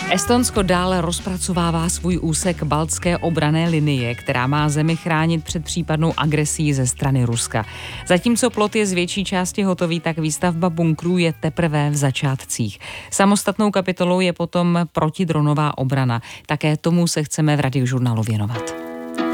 Estonsko dále rozpracovává svůj úsek baltské obranné linie, která má zemi chránit před případnou agresí ze strany Ruska. Zatímco plot je z větší části hotový, tak výstavba bunkrů je teprve v začátcích. Samostatnou kapitolou je potom protidronová obrana. Také tomu se chceme v Radiožurnálu věnovat.